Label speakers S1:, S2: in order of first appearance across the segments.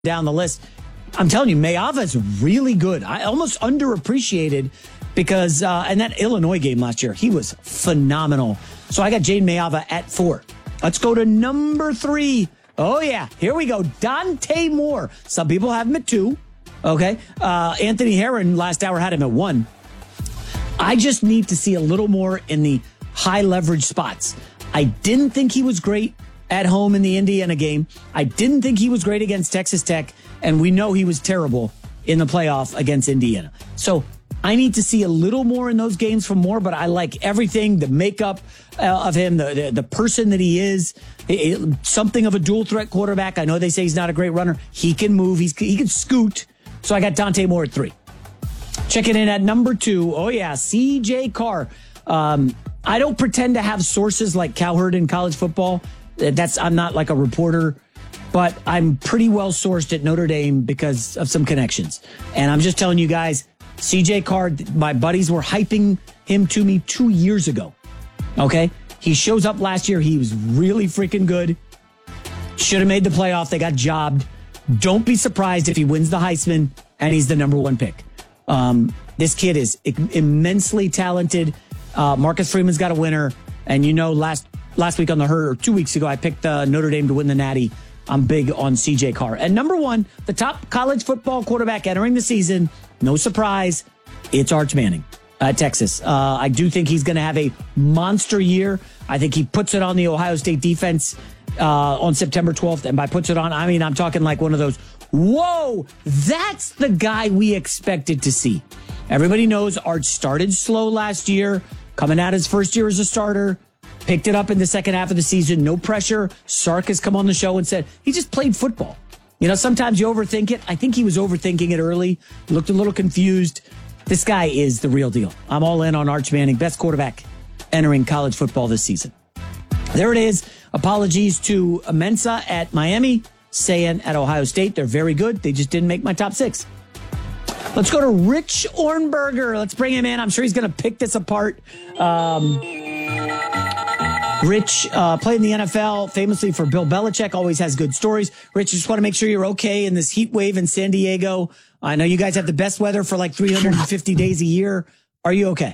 S1: down the list. I'm telling you, Mayava's really good. I almost underappreciated because, and that Illinois game last year, he was phenomenal. So I got Jayden Mayava at 4. Let's go to number 3. Oh, yeah. Here we go. Dante Moore. Some people have him at 2. Okay. Anthony Herron last hour had him at 1. I just need to see a little more in the high leverage spots. I didn't think he was great at home in the Indiana game. I didn't think he was great against Texas Tech. And we know he was terrible in the playoff against Indiana. So I need to see a little more in those games from Moore, but I like everything, the makeup of him, the person that he is, something of a dual threat quarterback. I know they say he's not a great runner. He can move. He can scoot. So I got Dante Moore at 3. Checking in at number 2. Oh, yeah, CJ Carr. I don't pretend to have sources like Cowherd in college football. I'm not like a reporter, but I'm pretty well sourced at Notre Dame because of some connections. And I'm just telling you guys, CJ Carr, my buddies were hyping him to me 2 years ago. Okay? He shows up last year. He was really freaking good. Should have made the playoff. They got jobbed. Don't be surprised if he wins the Heisman and he's the number 1 pick. This kid is immensely talented. Marcus Freeman's got a winner. And you know, last week on the herd, or 2 weeks ago, I picked Notre Dame to win the Natty. I'm big on CJ Carr. And number 1, the top college football quarterback entering the season. No surprise, it's Arch Manning at Texas. I do think he's going to have a monster year. I think he puts it on the Ohio State defense on September 12th. And by puts it on, I mean, I'm talking like one of those, whoa, that's the guy we expected to see. Everybody knows Arch started slow last year, coming out his first year as a starter. Picked it up in the second half of the season. No pressure. Sark has come on the show and said he just played football. You know, sometimes you overthink it. I think he was overthinking it early. Looked a little confused. This guy is the real deal. I'm all in on Arch Manning, best quarterback entering college football this season. There it is. Apologies to Mensa at Miami, Sayan at Ohio State. They're very good. They just didn't make my top 6. Let's go to Rich Ornberger. Let's bring him in. I'm sure he's going to pick this apart. Rich played in the NFL, famously for Bill Belichick, always has good stories. Rich, just want to make sure you're okay in this heat wave in San Diego. I know you guys have the best weather for like 350 days a year. Are you okay?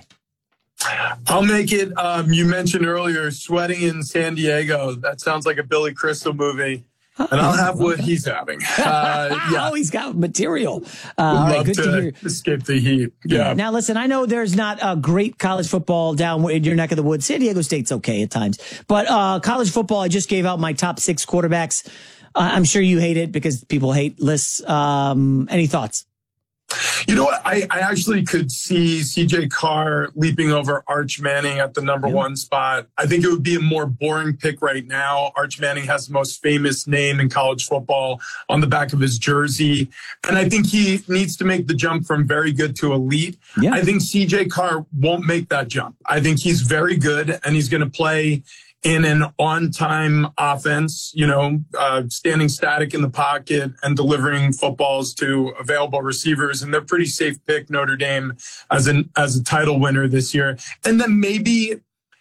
S2: I'll make it. You mentioned earlier sweating in San Diego. That sounds like a Billy Crystal movie. And I'll have what he's having.
S1: Yeah. Oh, he's got material.
S2: All right, good to hear. Escape the heat. Yeah.
S1: Now, listen, I know there's not a great college football down in your neck of the woods. San Diego State's okay at times. But college football, I just gave out my top 6 quarterbacks. I'm sure you hate it because people hate lists. Any thoughts?
S2: You know what? I actually could see CJ Carr leaping over Arch Manning at the number 1 spot. I think it would be a more boring pick right now. Arch Manning has the most famous name in college football on the back of his jersey. And I think he needs to make the jump from very good to elite. Yeah. I think CJ Carr won't make that jump. I think he's very good and he's going to play in an on-time offense, standing static in the pocket and delivering footballs to available receivers. And they're pretty safe pick, Notre Dame, as a title winner this year. And then maybe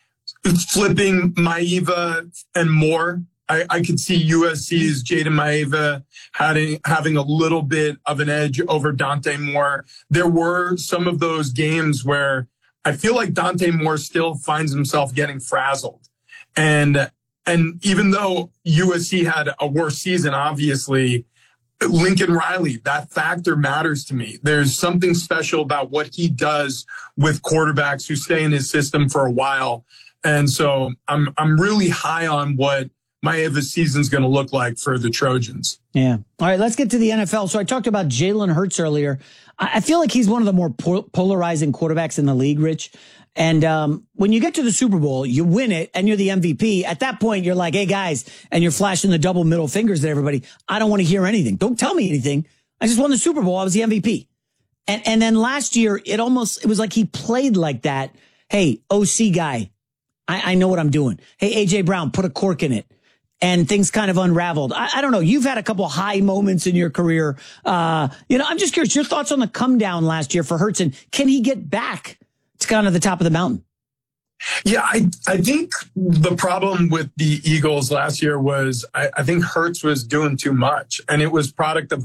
S2: flipping Maiava and Moore. I could see USC's Jayden Maiava having a little bit of an edge over Dante Moore. There were some of those games where I feel like Dante Moore still finds himself getting frazzled. And even though USC had a worse season, obviously, Lincoln Riley, that factor matters to me. There's something special about what he does with quarterbacks who stay in his system for a while. And so I'm really high on what Maiava's season's going to look like for the Trojans.
S1: Yeah. All right, let's get to the NFL. So I talked about Jalen Hurts earlier. I feel like he's one of the more polarizing quarterbacks in the league, Rich. And when you get to the Super Bowl, you win it and you're the MVP. At that point, you're like, hey, guys, and you're flashing the double middle fingers at everybody. I don't want to hear anything. Don't tell me anything. I just won the Super Bowl. I was the MVP. And then last year, it was like he played like that. Hey, OC guy, I know what I'm doing. Hey, A.J. Brown, put a cork in it. And things kind of unraveled. I don't know. You've had a couple high moments in your career. I'm just curious, your thoughts on the come down last year for Hurts, and can he get back to kind of the top of the mountain?
S2: Yeah, I think the problem with the Eagles last year was I think Hurts was doing too much, and it was product of